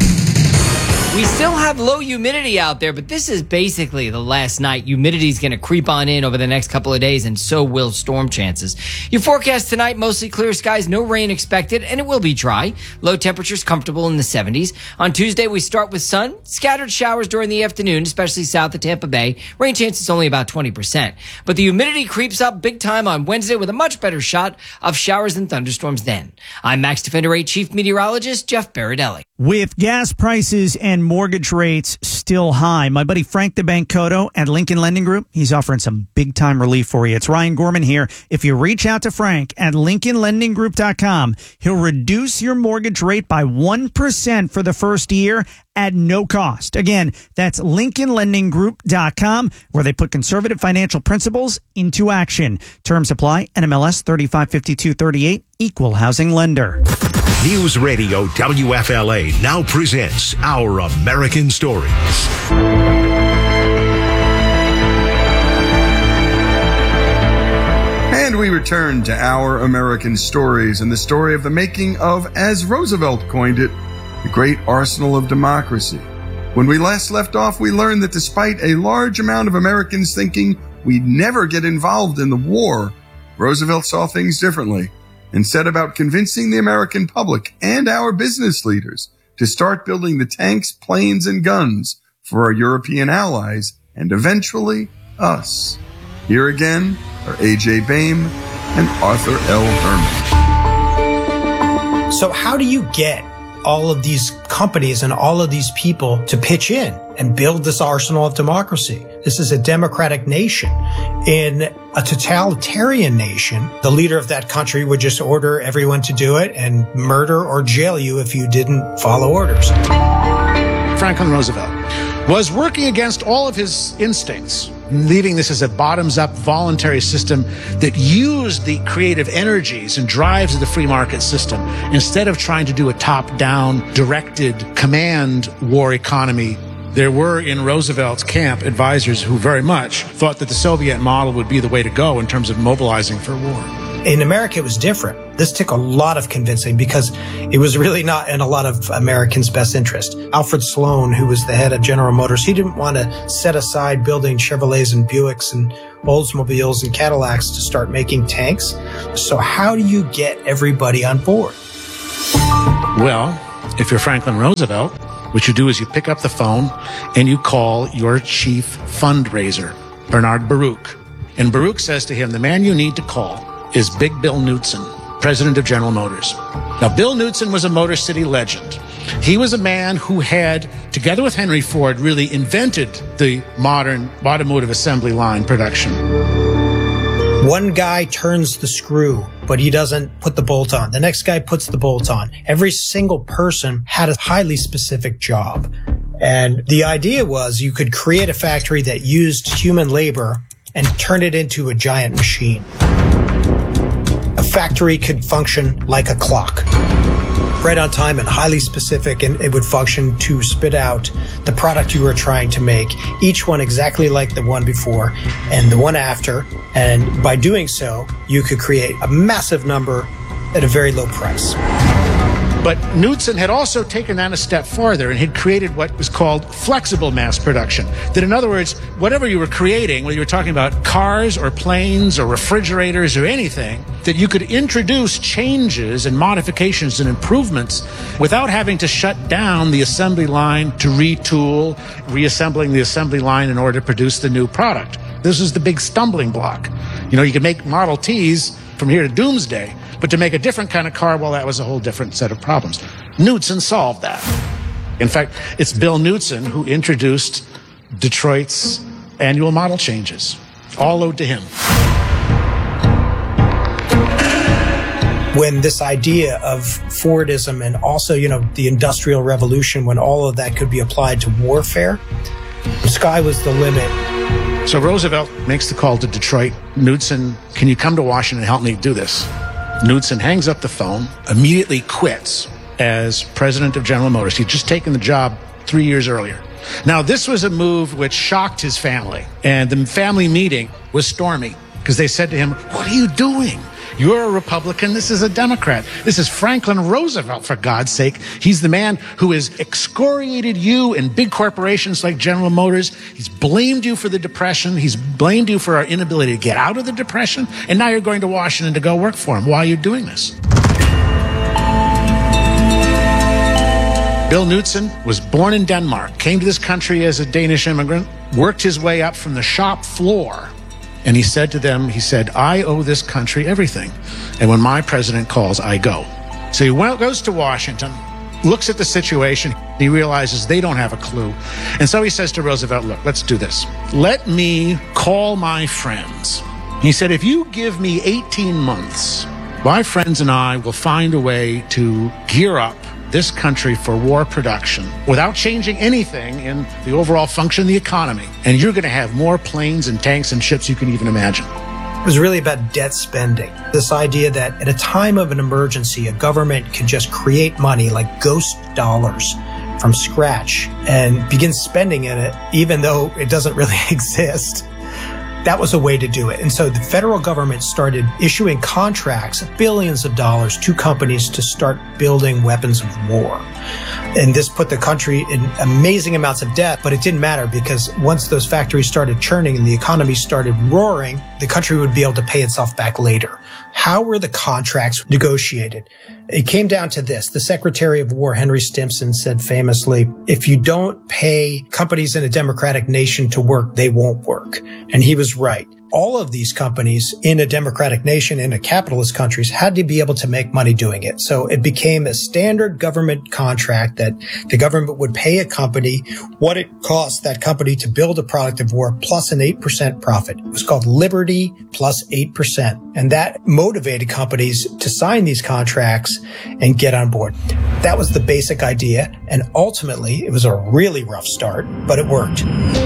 We still have low humidity out there, but this is basically the last night. Humidity is going to creep on in over the next couple of days, and so will storm chances. Your forecast tonight, mostly clear skies, no rain expected, and it will be dry. Low temperatures comfortable in the 70s. On Tuesday, we start with sun, scattered showers during the afternoon, especially south of Tampa Bay. Rain chances only about 20%. But the humidity creeps up big time on Wednesday with a much better shot of showers and thunderstorms then. I'm Max Defender 8 Chief Meteorologist Jeff Baradelli. With gas prices and mortgage rates still high, my buddy Frank the Bank Cotto at Lincoln Lending Group, he's offering some big-time relief for you. It's Ryan Gorman here. If you reach out to Frank at LincolnLendingGroup.com, he'll reduce your mortgage rate by 1% for the first year at no cost. Again, that's LincolnLendingGroup.com, where they put conservative financial principles into action. Terms apply. NMLS 355238, Equal Housing Lender. News Radio WFLA now presents Our American Stories. And we return to Our American Stories and the story of the making of, as Roosevelt coined it, the great arsenal of democracy. When we last left off, we learned that despite a large amount of Americans thinking we'd never get involved in the war, Roosevelt saw things differently. and set about convincing the American public and our business leaders to start building the tanks, planes, and guns for our European allies and eventually us. Here again are A.J. Baim and Arthur L. Herman. So how do you get all of these companies and all of these people to pitch in and build this arsenal of democracy? This is a democratic nation. In a totalitarian nation, the leader of that country would just order everyone to do it and murder or jail you if you didn't follow orders. Franklin Roosevelt was working against all of his instincts, leaving this as a bottoms-up voluntary system that used the creative energies and drives of the free market system instead of trying to do a top-down, directed command war economy. There were in Roosevelt's camp advisors who very much thought that the Soviet model would be the way to go in terms of mobilizing for war. In America, it was different. This took a lot of convincing because it was really not in a lot of Americans' best interest. Alfred Sloan, who was the head of General Motors, he didn't want to set aside building Chevrolets and Buicks and Oldsmobiles and Cadillacs to start making tanks. So how do you get everybody on board? Well, if you're Franklin Roosevelt, what you do is you pick up the phone and you call your chief fundraiser, Bernard Baruch. And Baruch says to him, the man you need to call is Big Bill Knudsen, president of General Motors. Now, Bill Knudsen was a Motor City legend. He was a man who had, together with Henry Ford, really invented the modern automotive assembly line production. One guy turns the screw, but he doesn't put the bolt on. The next guy puts the bolt on. Every single person had a highly specific job. And the idea was you could create a factory that used human labor and turn it into a giant machine. A factory could function like a clock, right on time and highly specific, and it would function to spit out the product you were trying to make, each one exactly like the one before and the one after. And by doing so, you could create a massive number at a very low price. But Knudsen had also taken that a step farther and had created what was called flexible mass production. That, in other words, whatever you were creating, whether you were talking about cars or planes or refrigerators or anything, that you could introduce changes and modifications and improvements without having to shut down the assembly line to retool, reassembling the assembly line in order to produce the new product. This is the big stumbling block. You know, you could make Model Ts from here to doomsday, but to make a different kind of car, well, that was a whole different set of problems. Knudsen solved that. In fact, it's Bill Knudsen who introduced Detroit's annual model changes, all owed to him. When this idea of Fordism and also, the Industrial Revolution, when all of that could be applied to warfare, the sky was the limit. So Roosevelt makes the call to Detroit. Knudsen, can you come to Washington and help me do this? Knudsen hangs up the phone, immediately quits as president of General Motors. He'd just taken the job 3 years earlier. Now, this was a move which shocked his family. And the family meeting was stormy because they said to him, what are you doing? You're a Republican. This is a Democrat. This is Franklin Roosevelt, for God's sake. He's the man who has excoriated you and big corporations like General Motors. He's blamed you for the Depression. He's blamed you for our inability to get out of the Depression. And now you're going to Washington to go work for him. Why are you doing this? Bill Knudsen was born in Denmark, came to this country as a Danish immigrant, worked his way up from the shop floor. And he said to them, I owe this country everything. And when my president calls, I go. So he goes to Washington, looks at the situation. He realizes they don't have a clue. And so he says to Roosevelt, look, let's do this. Let me call my friends. He said, if you give me 18 months, my friends and I will find a way to gear up this country for war production without changing anything in the overall function of the economy. And you're going to have more planes and tanks and ships you can even imagine. It was really about debt spending. This idea that at a time of an emergency, a government can just create money like ghost dollars from scratch and begin spending in it, even though it doesn't really exist. That was a way to do it. And so the federal government started issuing contracts of billions of dollars to companies to start building weapons of war. And this put the country in amazing amounts of debt, but it didn't matter because once those factories started churning and the economy started roaring, the country would be able to pay itself back later. How were the contracts negotiated? It came down to this. The Secretary of War, Henry Stimson, said famously, if you don't pay companies in a democratic nation to work, they won't work. And he was right. All of these companies in a democratic nation, in a capitalist countries, had to be able to make money doing it. So it became a standard government contract that the government would pay a company what it cost that company to build a product of war plus an 8% profit. It was called Liberty plus 8%. And that motivated companies to sign these contracts and get on board. That was the basic idea. And ultimately, it was a really rough start, but it worked.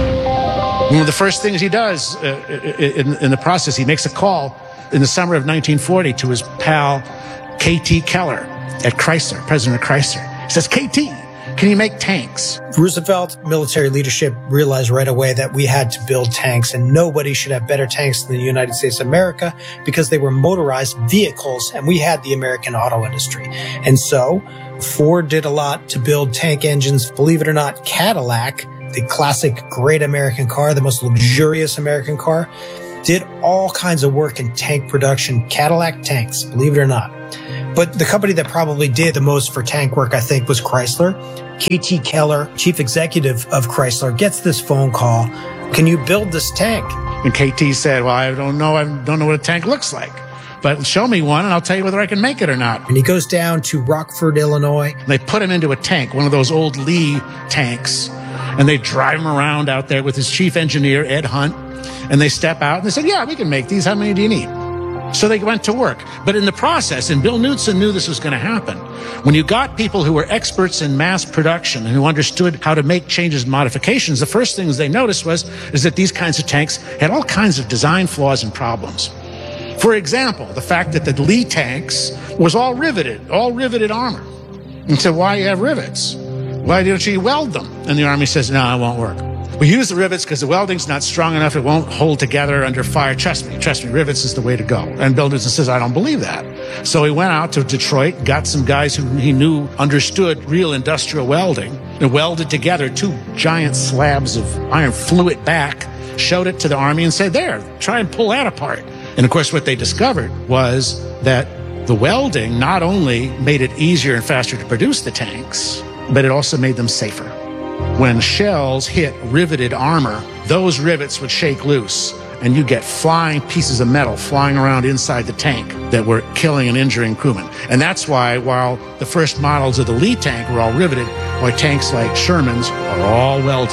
One of the first things he does in the process, he makes a call in the summer of 1940 to his pal K.T. Keller at Chrysler, president of Chrysler. He says, K.T., can you make tanks? Roosevelt military leadership realized right away that we had to build tanks, and nobody should have better tanks than the United States of America because they were motorized vehicles, and we had the American auto industry. And so Ford did a lot to build tank engines. Believe it or not, Cadillac, the classic great American car, the most luxurious American car, did all kinds of work in tank production. Cadillac tanks, believe it or not. But the company that probably did the most for tank work, I think, was Chrysler. K.T. Keller, chief executive of Chrysler, gets this phone call. Can you build this tank? And K.T. said, well, I don't know what a tank looks like. But show me one and I'll tell you whether I can make it or not. And he goes down to Rockford, Illinois. They put him into a tank, one of those old Lee tanks. And they drive him around out there with his chief engineer, Ed Hunt. And they step out and they said, yeah, we can make these. How many do you need? So they went to work. But in the process, and Bill Knutson knew this was going to happen, when you got people who were experts in mass production and who understood how to make changes and modifications, the first things they noticed is that these kinds of tanks had all kinds of design flaws and problems. For example, the fact that the Lee tanks was all riveted armor. And so why you have rivets? Why don't you weld them? And the Army says, no, it won't work. We use the rivets because the welding's not strong enough. It won't hold together under fire. Trust me, rivets is the way to go. And Bill Knutson says, I don't believe that. So he went out to Detroit, got some guys who he knew understood real industrial welding, and welded together two giant slabs of iron, flew it back, showed it to the Army and said, there, try and pull that apart. And of course, what they discovered was that the welding not only made it easier and faster to produce the tanks, but it also made them safer. When shells hit riveted armor, those rivets would shake loose, and you get flying pieces of metal flying around inside the tank that were killing and injuring crewmen. And that's why, while the first models of the Lee tank were all riveted, why tanks like Sherman's are all welded.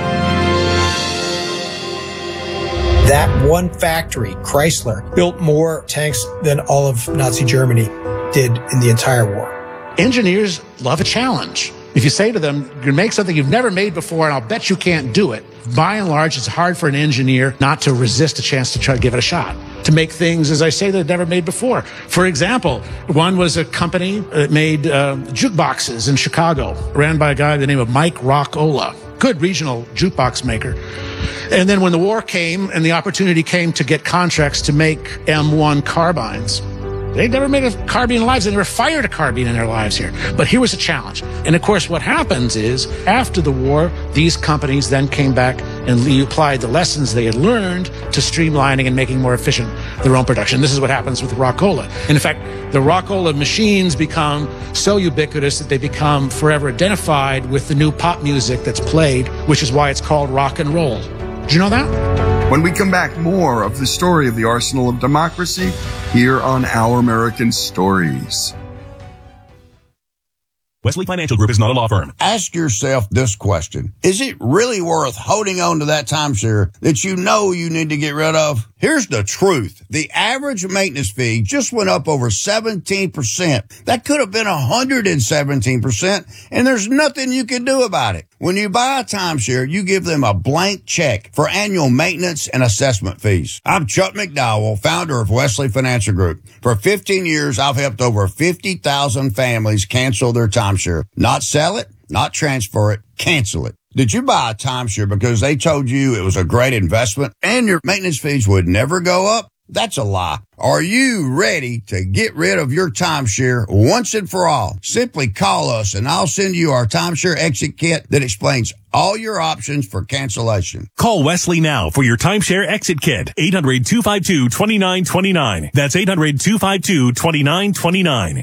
That one factory, Chrysler, built more tanks than all of Nazi Germany did in the entire war. Engineers love a challenge. If you say to them, you're going to make something you've never made before, and I'll bet you can't do it, by and large, it's hard for an engineer not to resist a chance to try to give it a shot, to make things, as I say, they've never made before. For example, one was a company that made jukeboxes in Chicago, ran by a guy by the name of Mike Rockola, good regional jukebox maker. And then when the war came and the opportunity came to get contracts to make M1 carbines, they'd never made a carbine in their lives. They never fired a carbine in their lives here. But here was a challenge. And of course, what happens is, after the war, these companies then came back and applied the lessons they had learned to streamlining and making more efficient their own production. This is what happens with Rockola. And in fact, the Rockola machines become so ubiquitous that they become forever identified with the new pop music that's played, which is why it's called rock and roll. Did you know that? When we come back, more of the story of the arsenal of democracy here on Our American Stories. Wesley Financial Group is not a law firm. Ask yourself this question. Is it really worth holding on to that timeshare that you know you need to get rid of? Here's the truth. The average maintenance fee just went up over 17%. That could have been 117%, and there's nothing you can do about it. When you buy a timeshare, you give them a blank check for annual maintenance and assessment fees. I'm Chuck McDowell, founder of Wesley Financial Group. For 15 years, I've helped over 50,000 families cancel their timeshare. Not sell it, not transfer it, cancel it. Did you buy a timeshare because they told you it was a great investment and your maintenance fees would never go up? That's a lie. Are you ready to get rid of your timeshare once and for all? Simply call us and I'll send you our timeshare exit kit that explains all your options for cancellation. Call Wesley now for your timeshare exit kit. 800-252-2929. That's 800-252-2929.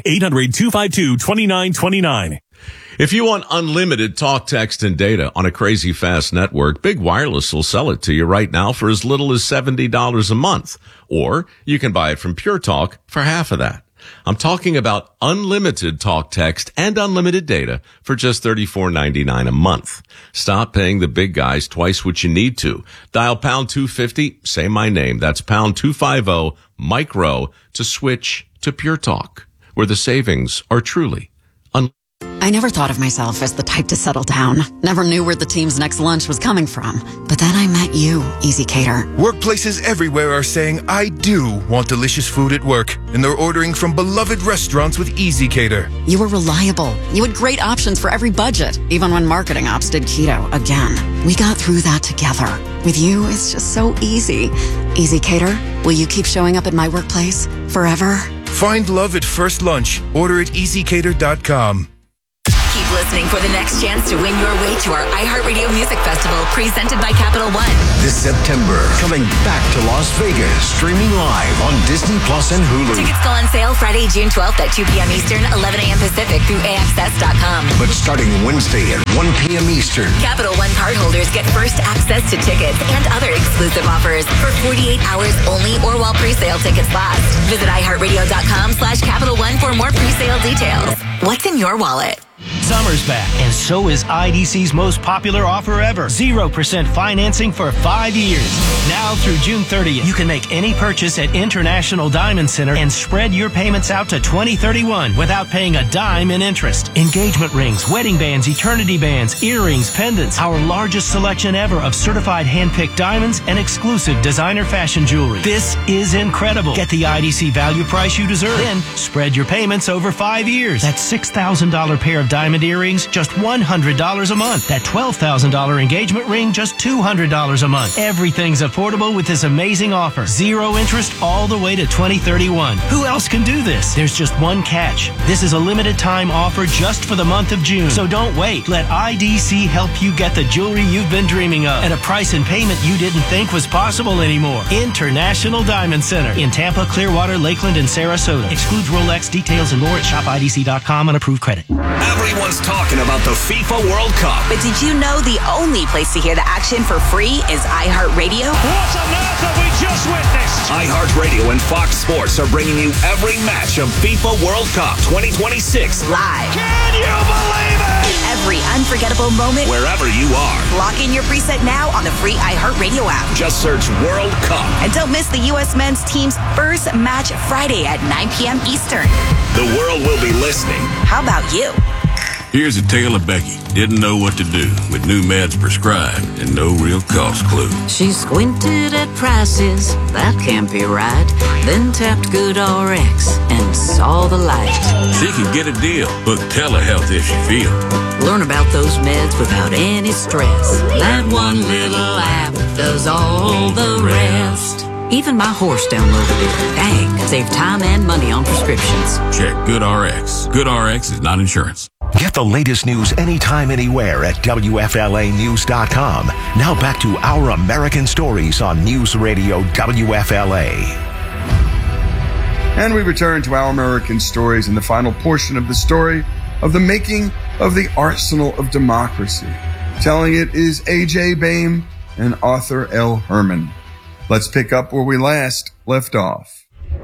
800-252-2929. If you want unlimited talk, text, and data on a crazy fast network, Big Wireless will sell it to you right now for as little as $70 a month. Or you can buy it from Pure Talk for half of that. I'm talking about unlimited talk, text, and unlimited data for just $34.99 a month. Stop paying the big guys twice what you need to. Dial pound 250, say my name. That's pound 250 micro to switch to Pure Talk, where the savings are truly unlimited. I never thought of myself as the type to settle down. Never knew where the team's next lunch was coming from. But then I met you, Easy Cater. Workplaces everywhere are saying, I do want delicious food at work. And they're ordering from beloved restaurants with Easy Cater. You were reliable. You had great options for every budget, even when marketing ops did keto again. We got through that together. With you, it's just so easy. Easy Cater, will you keep showing up at my workplace forever? Find love at first lunch. Order at easycater.com. Keep listening for the next chance to win your way to our iHeartRadio Music Festival presented by Capital One. This September, coming back to Las Vegas, streaming live on Disney Plus and Hulu. Tickets go on sale Friday, June 12th at 2 p.m. Eastern, 11 a.m. Pacific through AXS.com. But starting Wednesday at 1 p.m. Eastern. Capital One cardholders get first access to tickets and other exclusive offers for 48 hours only or while presale tickets last. Visit iHeartRadio.com/Capital One for more presale details. What's in your wallet? Summer's back, and so is IDC's most popular offer ever. 0% financing for 5 years. Now through June 30th, you can make any purchase at International Diamond Center and spread your payments out to 2031 without paying a dime in interest. Engagement rings, wedding bands, eternity bands, earrings, pendants, our largest selection ever of certified hand-picked diamonds and exclusive designer fashion jewelry. This is incredible. Get the IDC value price you deserve. Then spread your payments over 5 years. That $6,000 pair of diamond earrings, just $100 a month. That $12,000 engagement ring, just $200 a month. Everything's affordable with this amazing offer. 0 interest all the way to 2031. Who else can do this? There's just one catch. This is a limited time offer just for the month of June. So don't wait. Let IDC help you get the jewelry you've been dreaming of at a price and payment you didn't think was possible anymore. International Diamond Center in Tampa, Clearwater, Lakeland, and Sarasota. Excludes Rolex. Details and more at shopidc.com on approved credit. Everyone's talking about the FIFA World Cup. But did you know the only place to hear the action for free is iHeartRadio? What on earth have we just witnessed? iHeartRadio and Fox Sports are bringing you every match of FIFA World Cup 2026 Live. Can you believe it? Every unforgettable moment. wherever you are. Lock in your preset now on the free iHeartRadio app. Just search World Cup. And don't miss the U.S. men's team's first match Friday at 9 p.m. Eastern. The world will be listening. How about you? Here's a tale of Becky. Didn't know what to do with new meds prescribed and no real cost clue. She squinted at prices, that can't be right. Then tapped GoodRx and saw the light. She can get a deal. Book telehealth if she feel. Learn about those meds without any stress. That one little app does all the rest. Even my horse downloaded it. Dang, save time and money on prescriptions. Check GoodRx. GoodRx is not insurance. Get the latest news anytime, anywhere at WFLAnews.com. Now back to Our American Stories on News Radio WFLA. And we return to Our American Stories in the final portion of the story of the making of the Arsenal of Democracy. Telling it is A.J. Baim and Arthur L. Herman. Let's pick up where we last left off.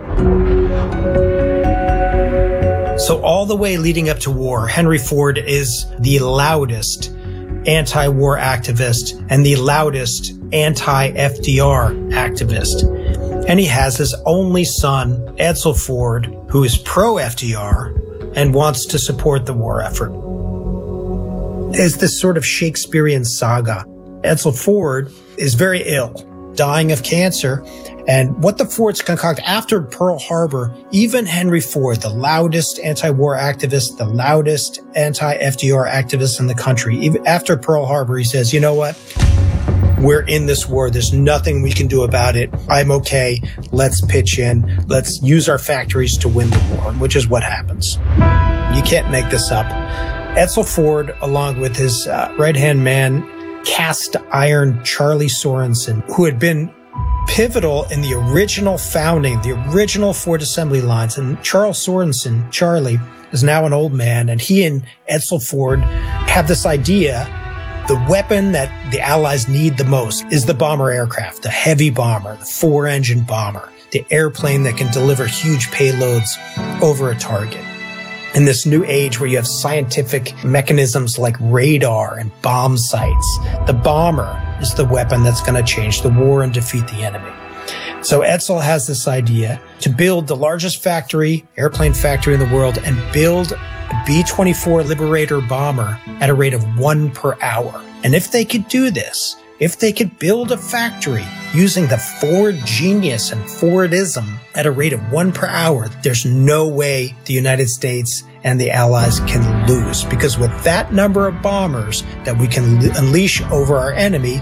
So all the way leading up to war, Henry Ford is the loudest anti-war activist and the loudest anti-FDR activist. And he has his only son, Edsel Ford, who is pro-FDR and wants to support the war effort. It's this sort of Shakespearean saga. Edsel Ford is very ill, dying of cancer. And what the Fords concoct after Pearl Harbor, even Henry Ford, the loudest anti-war activist, the loudest anti-FDR activist in the country, even after Pearl Harbor, he says, you know what? we're in this war. There's nothing we can do about it. I'm okay. Let's pitch in. Let's use our factories to win the war, which is what happens. You can't make this up. Edsel Ford, along with his right-hand man, cast iron Charlie Sorensen, who had been pivotal in the original founding, the original Ford assembly lines. And Charles Sorensen, Charlie, is now an old man, and he and Edsel Ford have this idea. The weapon that the Allies need the most is the bomber aircraft, the heavy bomber, the 4-engine bomber, the airplane that can deliver huge payloads over a target. In this new age where you have scientific mechanisms like radar and bomb sights, the bomber is the weapon that's going to change the war and defeat the enemy. So Edsel has this idea to build the largest factory, airplane factory in the world, and build a B-24 Liberator bomber at a rate of 1 per hour. And if they could do this, if they could build a factory using the Ford genius and Fordism at a rate of 1 per hour, there's no way the United States and the Allies can lose. Because with that number of bombers that we can unleash over our enemies,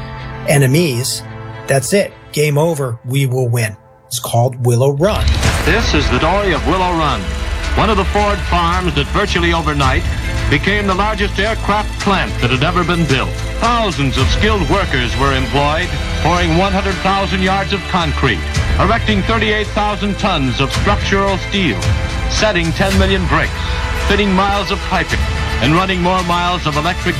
that's it. Game over. We will win. It's called Willow Run. This is the story of Willow Run, one of the Ford farms that virtually overnight became the largest aircraft plant that had ever been built. Thousands of skilled workers were employed, pouring 100,000 yards of concrete, erecting 38,000 tons of structural steel, setting 10 million bricks, fitting miles of piping, and running more miles of electric